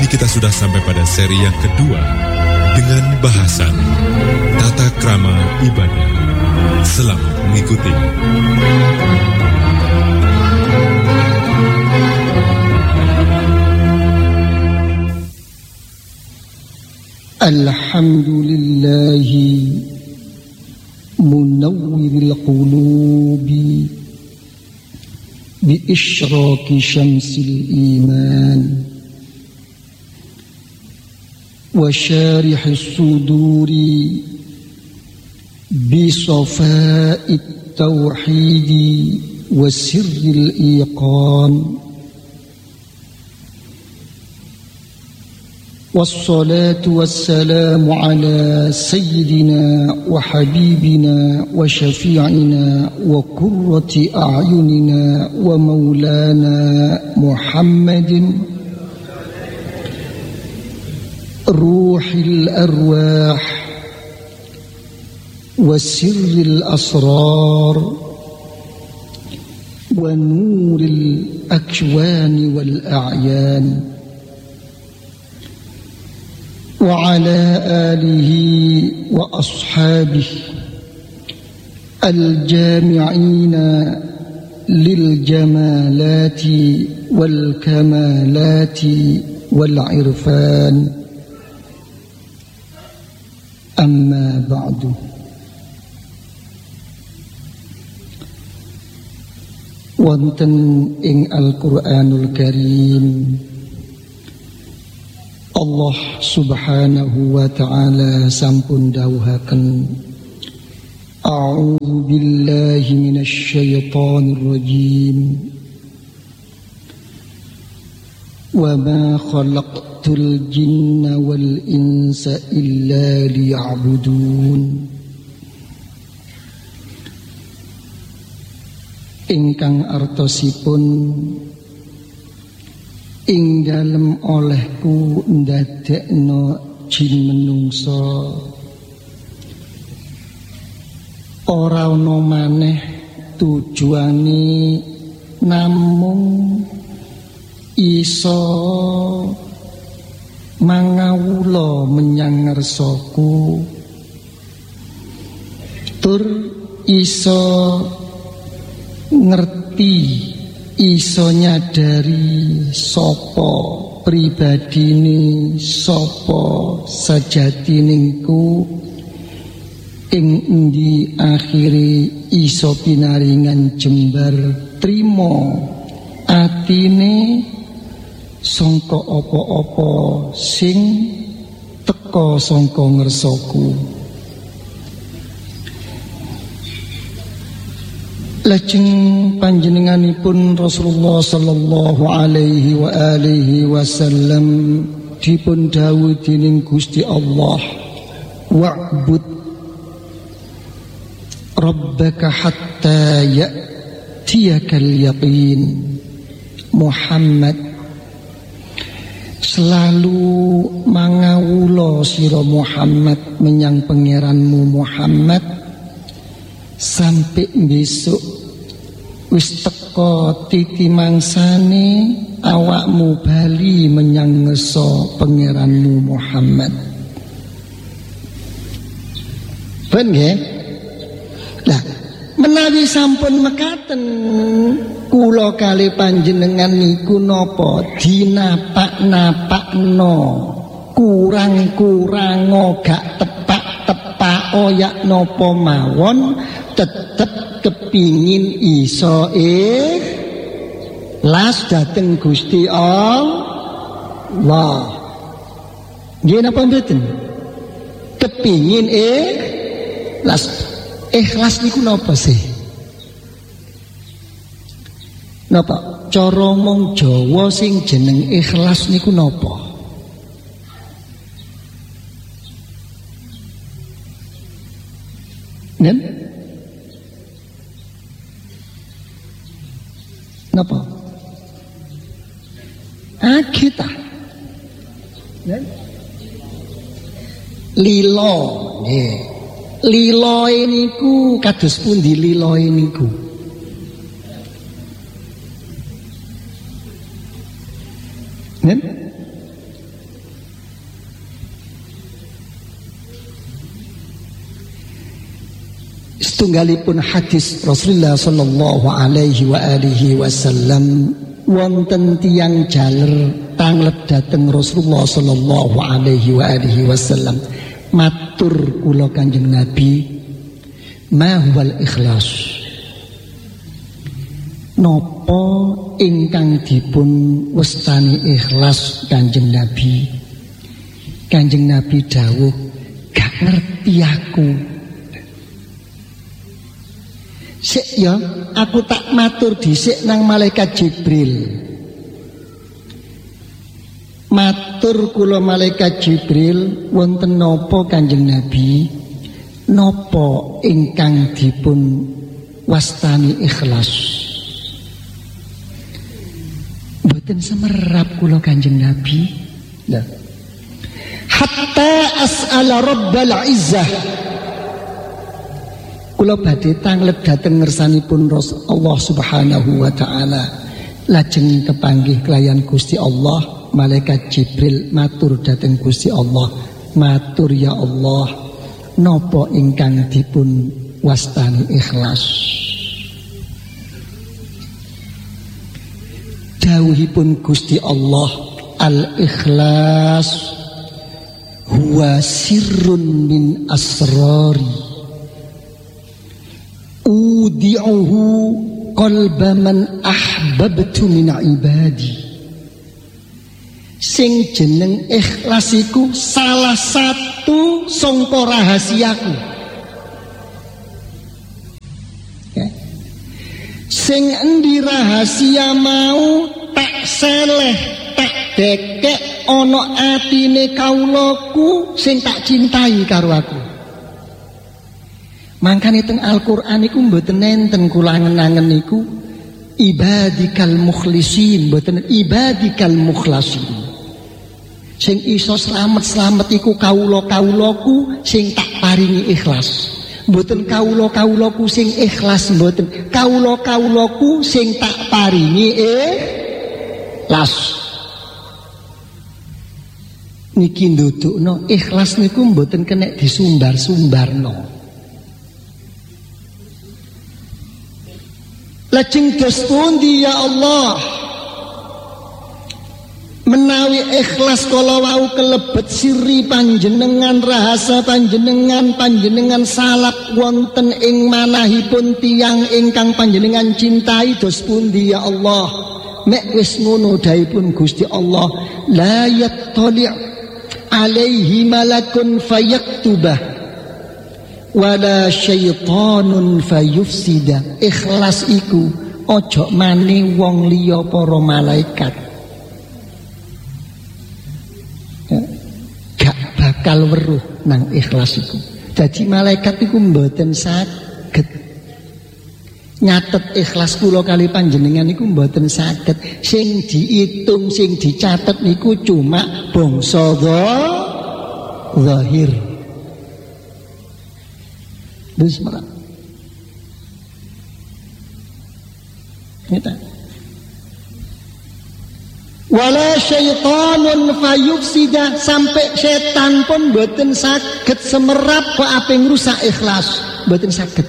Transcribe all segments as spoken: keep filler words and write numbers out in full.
kita sudah sampai pada seri yang kedua dengan bahasan tata krama ibadah. Selamat mengikuti. Alhamdulillahi munawwiril qulubi bi isyraqi syamsil iman wa syarihis suduri bi safa'it tauhidi wa sirril iqan. والصلاة والسلام على سيدنا وحبيبنا وشفيعنا وقرة أعيننا ومولانا محمد روح الأرواح وسر الأسرار ونور الأكوان والأعيان وعلى آله وأصحابه الجامعين للجمالات والكمالات والعرفان. أما بعد، wonten ing Al-Qur'anul Karim Allah subhanahu wa ta'ala sampun dawuhaken, a'udzu billahi minasy syaithanir rajim, wa ma khalaqtul jinna wal insa illa liya'budun. Ingkang artosipun ing dalem olehku ndadekno jin menungso ora ana maneh tujuane namung iso mangawula menyang ngarsaku tur iso ngerti, iso nyadari sapa pribadine, sapa sajatiningku, ing endi akhire iso pinaringan jembar trima atine sangka apa-apa sing teka sangka ngersaku. Lajeng panjenenganipun Rasulullah sallallahu alaihi wa alihi wasallam dipun dawuh dening Gusti Allah, wa'bud rabbaka hatta ya'tiyakal yaqin. Muhammad, selalu mangawula sira Muhammad menyang pangeranmu Muhammad sampai besok wis teka titi mangsane awakmu bali menyang ngersa pangeranmu Muhammad. Ben nggih? Lah menawi sampun mekaten kula kali panjenengan niku napa dinapak-napakno kurang-kurang gak tepak-tepak oyak napa mawon tetep kepingin iso ikhlas dateng Gusti Allah. Nggih napa mboten? Kepingin ikhlas. Ikhlas niku napa sih? Napa? Cara mong Jawa sing jeneng ikhlas niku napa? Nen? Napa? Akita. Nen? Lilo, nggih. Liloe niku kados pundi liloe niku? Nen? Setunggalipun hadis Rasulullah sallallahu alaihi wa alihi wasallam wonten tiyang jaler tangleb dhateng Rasulullah sallallahu alaihi wa alihi wasallam matur kula Kanjeng Nabi, ma huwal ikhlas? Napa ingkang dipun wastani ikhlas Kanjeng Nabi? Kanjeng Nabi dawuh, gak ngerti aku. Sik ya, aku tak matur dhisik nang malaikat Jibril. Matur kula malaikat Jibril, wonten napa Kanjeng Nabi? Napa ingkang dipun wastani ikhlas? Mboten semerap kula Kanjeng Nabi. Nah. Hatta as'ala Rabbal Izzah. Kula badhe tangleb dhateng ngersanipun Allah Subhanahu wa taala. Lajeng kepanggih kelayan Gusti Allah, malaikat Jibril matur dhateng Gusti Allah, matur ya Allah, napa ingkang dipun wastani ikhlas? Dawuhipun Gusti Allah, al-ikhlas huwa sirrun min asrari udi'uhu qalba man ahbabtu min ibadi. Sing jeneng ikhlas iku salah satu sangka rahasiaku. Okay. Sing endi rahasia mau tak seleh tak dekek ana atine kaulaku sing tak cintai karo aku. Mangkane teng Al-Qur'an iku mboten nenten kula ngenangen niku ibadikal mukhlisin, mboten ibadikal mukhlasin. Sing iso slamet-slamet iku kawula-kawulaku sing tak paringi ikhlas. Mboten kawula-kawulaku sing ikhlas, mboten kawula-kawulaku sing tak paringi ikhlas. Niki ndudukno ikhlas niku mboten kenek disumbar-sumbarno. Lajeng dos pundi ya Allah menawi ikhlas kala wau kelebet siri panjenengan, rahasa panjenengan, panjenengan salap wonten ing manahipun tiyang ingkang panjenengan cintai, dos pundi ya Allah? Mek wis ngono dawuhipun Gusti Allah, la yattali' alaihi malakun fayaktubah wala syaitanun fayufsida. Ikhlas iku ojo mani wong liya para malaikat, gak bakal weruh nang ikhlas iku. Dadi malaikat iku mboten saged nyatet ikhlas kula kali panjenengan iku mboten saged. Sing diitung, sing dicatet niku cuma bangsa zahir. Bismillah. Kita. Wala syaitanun fayufsida, sampai setan pun mboten saged semerap kok ape ngrusak ikhlas, mboten saged.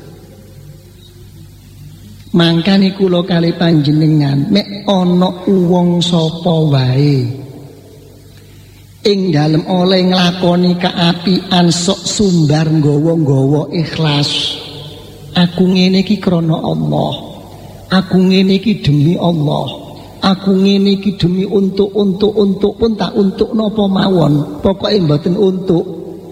Mangkane kula kali panjenengan mek ana wong sapa wae ing dalem oleh nglakoni kaapian sok sumbar nggawa-nggawa ikhlas. Aku ngene iki krana Allah, aku ngene iki demi Allah, aku ngene iki demi untuk-untuk-untuk pun tak untuk napa mawon, pokoke mboten untuk.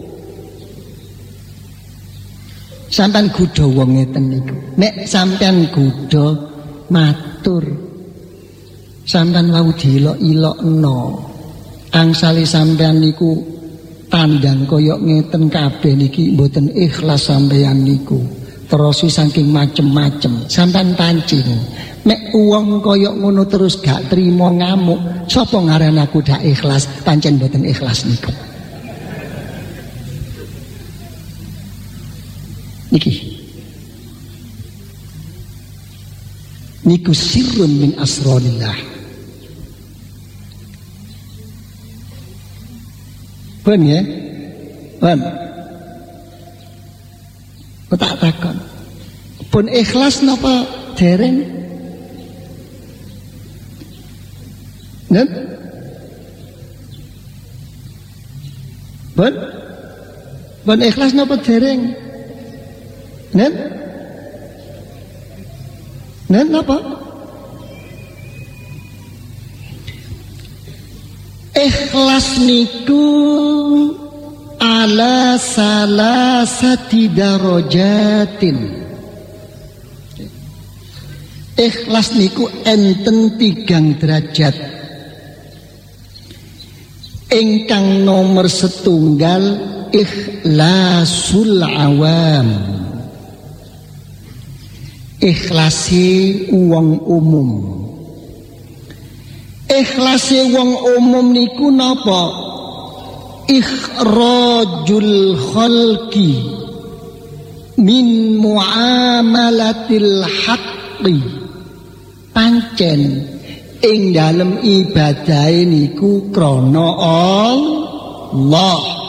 Sampeyan gudha wong ngeten niku, nek sampeyan gudha matur, sampeyan wau diilok-ilokno. Angsali sampean niku tandang koyok ngeten kabeh niki mboten ikhlas sampean niku. Terus saking macem-macem sampean pancing. Nek wong koyok ngono terus gak trimo ngamuk, sapa ngaran aku dak ikhlas? Pancen mboten ikhlas niku. Niki. Niku sirrun min asrarillah. Pun ya, pun, tak takon. Pun ikhlas napa dereng? Nen? Pun? Pun ikhlas napa dereng? Nen? Nen napa? Ikhlas niku ala salasati darajatin. Ikhlas niku enten tigang derajat. Ingkang nomor setunggal ikhlasul awam. Ikhlasi wong umum. Ikhlasi wong umum niku napa? Ikhrajul khalqi min muamalatil haqqi. Pancen ing dalem ibadah niku krana Allah.